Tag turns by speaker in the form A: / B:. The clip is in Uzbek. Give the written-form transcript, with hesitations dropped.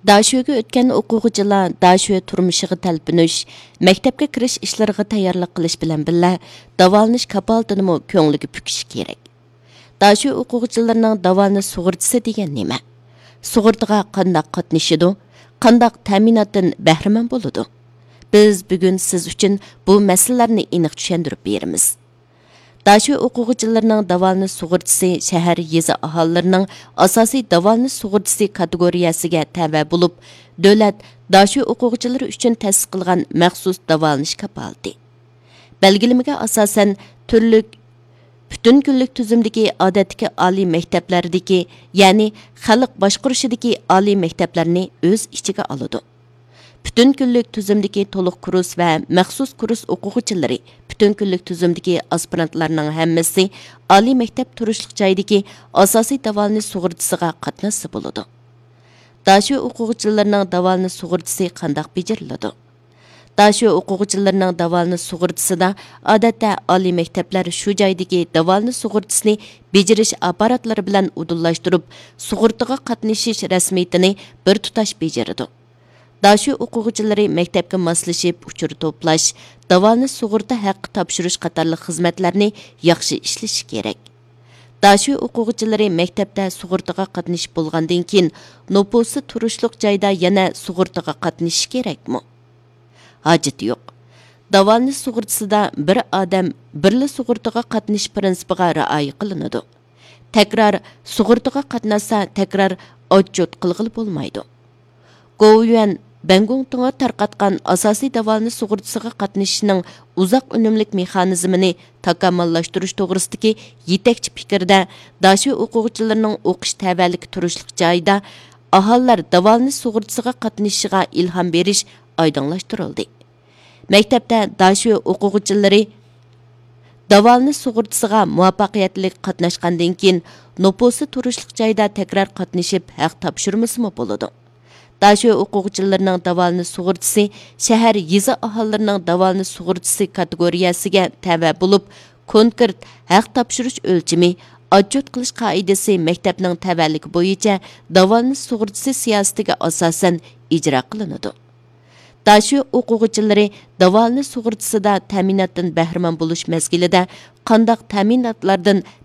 A: Daşöge ötken o'quvchilar Daşö turmushiga talpinish, maktabga kirish ishlariga tayyorlik qilish bilan birga davolanish kapolatini ko'ngliga pukish kerak. Daşö o'quvchilarining davolanish sug'urtasi degan nima? Sug'urtaga qanday qatnashidi? Qanday ta'minotdan bahramand bo'ladi? Biz bugun siz uchun bu masalalarni aniq tushuntirib beramiz. Daşö o'quvchilarining davolanish sug'urtasi shahar yeza aholilarining asosiy davolanish sug'urtasi kategoriyasiga tava bo'lib, davlat Daşö o'quvchilari uchun ta'sis qilgan maxsus davolanish kapolati. Belgilamaga asosan turlik butun kunlik tuzumdagi odatdagi oliy maktablardagi, ya'ni xalq boshqarishidagi oliy maktablarni o'z ichiga oladi. Bütün günlük tüzümdeki to'liq kurs va maxsus kurs o'quvchilari, bütün günlük tüzümdeki aspirantlarning hammasi oliy maktab turishlik joydagi asosiy davolanish sug'urtasiga qatnashsa bo'ladi. Daşö o'quvchilarining davolanish sug'urtasi qanday bajariladi? Daşö o'quvchilarining davolanish sug'urtasida odatda oliy maktablar shu joydagi davolanish sug'urtasini bajarish apparatlari bilan udullashtirib, sug'urtaga qatnashish rasmiyatini bir tutash bajaradi. Daşö o'quvchilari maktabga moslashib, uchur to'plash, davolanish sug'urta haqqi topshirish qatorli xizmatlarni yaxshi ishlashi kerak. Daşö o'quvchilari maktabda sug'urtaga qatnashib bo'lgandan keyin nopusi turishlik joyda yana sug'urtaga qatnashish kerakmi? Hojat yo'q. Davolanish sug'urtasida bir odam birla sug'urtaga qatnashish prinsipiga rioya qilinadi. Takrar sug'urtaga qatnashsa, takrar odjot qilg'ili bo'lmaydi. Go'yuan Bangongtonga tarqatgan asosiy davolanish sug'urtasiga qatnashishning uzoq unumlik mexanizmini takomillashtirish to'g'risidagi yetakchi fikrda Daşö o'quvchilarining o'qish tavallik turishlik joyida aholilar davolanish sug'urtasiga qatnashishiga ilhom berish oydinlashtirildi. Maktabda Daşö o'quvchilari davolanish sug'urtasiga muvaffaqiyatli qatnashgandan keyin nopusi turishlik joyida takrar qatnashib haq topshirmasmi bo'ladi. Daşö o'quvchilarining davolanish sug'urtasi shahar yeza aholilarining davolanish sug'urtasi kategoriyasiga tava bo'lib, konkret haq topshirish o'lchami, odjot qilish qoidasi maktabning tavalligi bo'yicha davolanish sug'urtasi siyosatiga asosan ijro qilinadi. Daşö o'quvchilari davolanish sug'urtasida ta'minotdan bahramand bo'lish mezgilida qandaq ta'minotlardan